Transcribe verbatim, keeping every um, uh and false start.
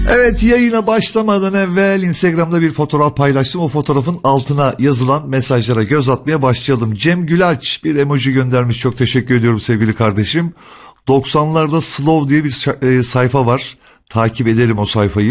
Evet, yayına başlamadan evvel Instagram'da bir fotoğraf paylaştım. O fotoğrafın altına yazılan mesajlara göz atmaya başlayalım. Cem Gülaç bir emoji göndermiş. Çok teşekkür ediyorum sevgili kardeşim. doksanlarda Slow diye bir sayfa var. Takip ederim o sayfayı.